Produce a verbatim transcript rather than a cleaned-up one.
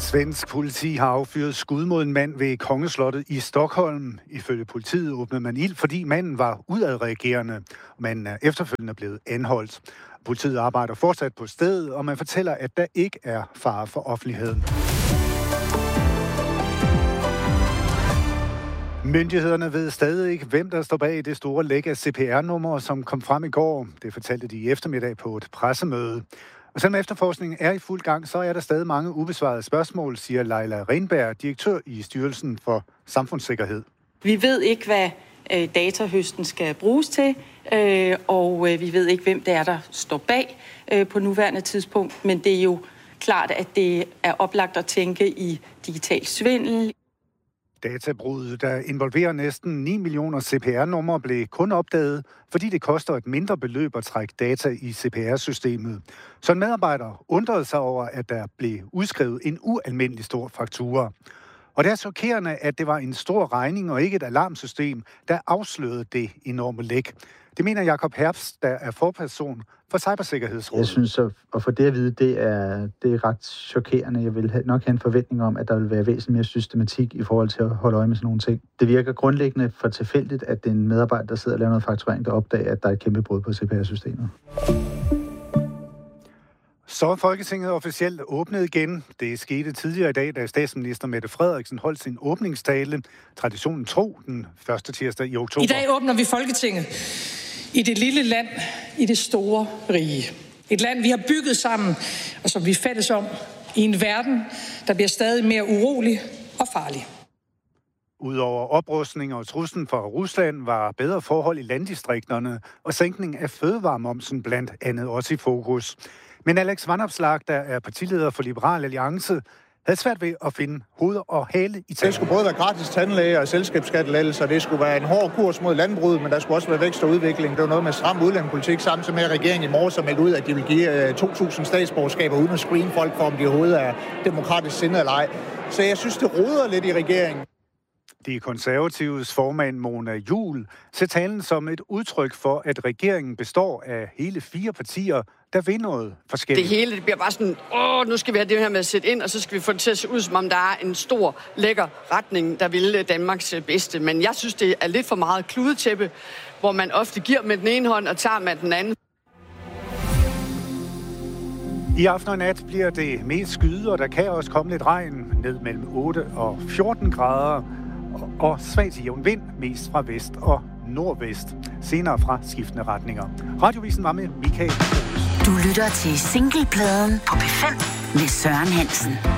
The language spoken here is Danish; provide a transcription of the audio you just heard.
Svensk politi har affyret skud mod en mand ved Kongeslottet i Stockholm. Ifølge politiet åbnede man ild, fordi manden var udadreagerende. Manden er efterfølgende blevet anholdt. Politiet arbejder fortsat på stedet, og man fortæller, at der ikke er fare for offentligheden. Myndighederne ved stadig ikke, hvem der står bag det store læk af C P R-numre, som kom frem i går. Det fortalte de i eftermiddag på et pressemøde. Og selvom efterforskningen er i fuld gang, så er der stadig mange ubesvarede spørgsmål, siger Leila Renberg, direktør i Styrelsen for Samfundssikkerhed. Vi ved ikke, hvad øh, datahøsten skal bruges til, øh, og øh, vi ved ikke, hvem det er, der står bag øh, på nuværende tidspunkt. Men det er jo klart, at det er oplagt at tænke i digital svindel. Databruddet, der involverer næsten ni millioner C P R-numre, blev kun opdaget, fordi det koster et mindre beløb at trække data i C P R-systemet. Så en medarbejder undrede sig over, at der blev udskrevet en ualmindelig stor faktura. Og det er chokerende, at det var en stor regning og ikke et alarmsystem, der afslørede det enorme læk. Det mener Jakob Herbst, der er forperson for Cybersikkerhedsrådet. Jeg synes, at for det at vide, det er, det er ret chokerende. Jeg vil nok have en forventning om, at der vil være væsentligt mere systematik i forhold til at holde øje med sådan nogle ting. Det virker grundlæggende for tilfældigt, at det er en medarbejder, der sidder og laver noget fakturering, der opdager, at der er et kæmpe brud på C P R-systemet. Så er Folketinget officielt åbnet igen. Det skete tidligere i dag, da statsminister Mette Frederiksen holdt sin åbningstale. Traditionen tro den første tirsdag i oktober. I dag åbner vi Folketinget i det lille land, i det store rige. Et land, vi har bygget sammen, og som vi er fælles om, i en verden, der bliver stadig mere urolig og farlig. Udover oprustning og truslen fra Rusland var bedre forhold i landdistrikterne og sænkning af fødevaremomsen blandt andet også i fokus. Men Alex Vanopslagh, der er partileder for Liberal Alliance, havde svært ved at finde hoved og hale i talen. Det skulle både være gratis tandlæge og selskabsskattelettelser, det skulle være en hård kurs mod landbruget, men der skulle også være vækst og udvikling. Det var noget med stram udlændingepolitik, samtidig med at regeringen i morges har meldt ud, at de vil give to tusind statsborgerskaber uden at screene folk for, om de overhovedet er demokratisk sindet eller ej. Så jeg synes, det roder lidt i regeringen. De konservatives formand Mona Juul ser talen som et udtryk for, at regeringen består af hele fire partier, der vil noget forskelligt. Det hele det bliver bare sådan, åh, nu skal vi have det her med at sætte ind, og så skal vi få det til at se ud, som om der er en stor, lækker retning, der vil Danmarks bedste. Men jeg synes, det er lidt for meget kludetæppe, hvor man ofte giver med den ene hånd og tager med den anden. I aften og nat bliver det mest skyde, og der kan også komme lidt regn ned mellem otte og fjorten grader. Og svag til jævn vind, mest fra vest og nordvest. Senere fra skiftende retninger. Radiovisen var med Michael. Du lytter til Singlepladen på P fem med Søren Hansen.